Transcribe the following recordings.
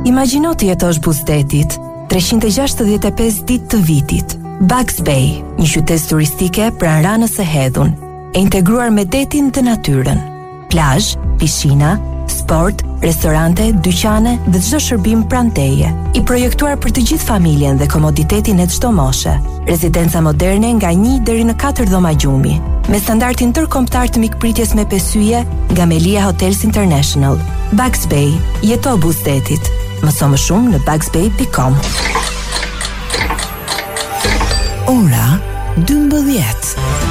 Imagjino të jetosh buzdetit, 365 ditë të vitit. Bugs Bay, një qytet turistike pranë Ranës së Hedhun, e integruar me detin dhe natyrën. Plazh, pishina, sport, restorante, dyqane dhe çdo shërbim pranë teje. I projektuar për të gjithë familjen dhe komoditetin e çdo moshe. Rezidenca moderne nga 1 deri në 4 dhoma gjumi, me standardin ndërkombëtar të mikpritjes me pesyje nga Melia Hotels International. Bugs Bay, jeto buzdetit. Mëso më shumë në bugsbay.com. Ora 12.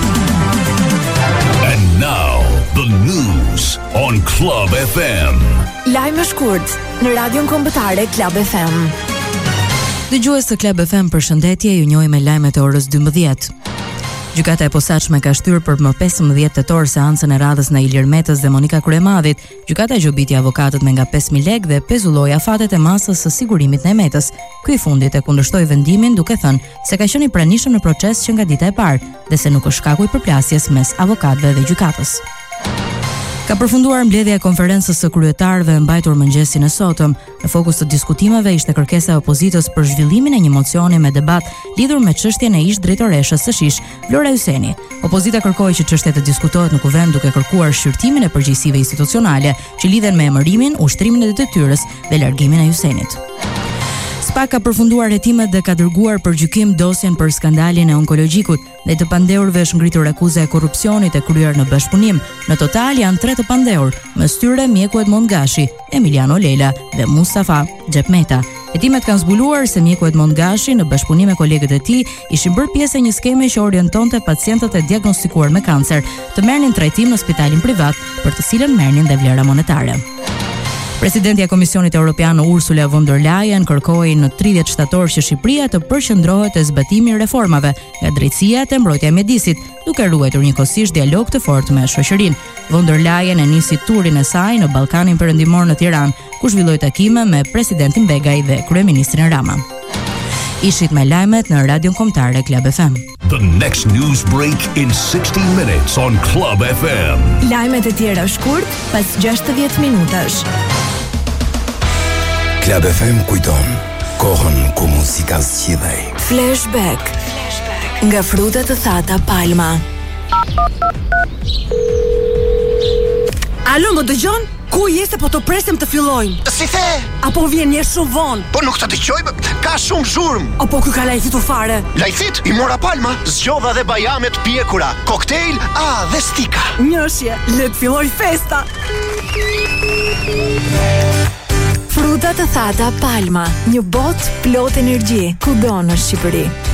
And now the news on Club FM. Lajme shkurt në Radion Kombëtare Club FM. Dëgjues të Club FM, përshëndetje, ju njohim me lajmet e orës 12. Gjykata e posaçme ka shtyr për më 15 tetor seancën e radhës në Ilir Metës dhe Monika Kryemadhit. Gjykata gjobiti avokatët me nga 5.000 lekë dhe pezulloi afatet e masës së sigurimit në Metës. Ky i fundit e kundërshtoi vendimin duke thënë se ka qenë i pranishëm në proces që nga dita e parë dhe se nuk është shkaku i përplasjes mes avokatëve dhe gjykatës. Ka përfunduar mbledhja e konferencës së kryetarëve e mbajtur mëngjesin e sotëm. Në fokus të diskutimeve ishte kërkesa e opozitës për zhvillimin e një mocioni me debat lidhur me çështjen e ish drejtoreshës së SHish, Vlora Hyseni. Opozita kërkoi që çështja të diskutohet në kuvend duke kërkuar shqyrtimin e përgjegjësive institucionale që lidhen me emërimin, ushtrimin e detyrës dhe largimin e Hysenit. SPAK ka përfunduar hetimet dhe ka dërguar për gjykim dosjen për skandalin e onkologjikut dhe të pandeurve është ngritur akuza e korrupsionit e kryer në bashkëpunim. Në total janë 3 të pandeur, mes tyre mjeku Edmond Gashi, Emiliano Lela dhe Mustafa Xhepmeta. Hetimet kanë zbuluar se mjeku Edmond Gashi në bashkëpunim me kolegët e tij ishin bërë pjesë e një skeme që orientonte pacientët e diagnostikuar me kancer të merrnin trajtim në spitalin privat, për të cilën merrnin dhe vlera monetare. Presidentja e Komisionit Evropian Ursula von der Leyen kërkoi në 30 shtator që Shqipëria të përqendrohet te zbatimi i reformave nga drejtësia te mbrojtja e mjedisit, duke ruajtur njëkohësisht dialog të fortë me shoqërinë. Von der Leyen e nisi turin e saj në Ballkanin Perëndimor në Tiranë, ku zhvilloi takime me presidentin Begaj dhe kryeministrin Rama. Ishit me lajmet në Radion Kombëtare Club FM. The next news break in 60 minutes on Club FM. Lajmet e tjera shkurt pas 60 minutash. Club FM kujton kohën ku muzika zgjidhej. Flashback. Nga frutat të thata Palma. Alo, më dëgjon? Ku je se po të presim të fillojnë? Si the? Apo vjen një shumë vonë? Po nuk të dëgjoj, ka shumë zhurmë. Apo ky ka lajthitur fare? Lajthit, i mora Palma, zgjodha dhe bajamet pjekura, koktejl, dhe stika. Njëshje, le të filloj festa. Frutat të thata Palma, një botë plot energji, kudo në Shqipëri.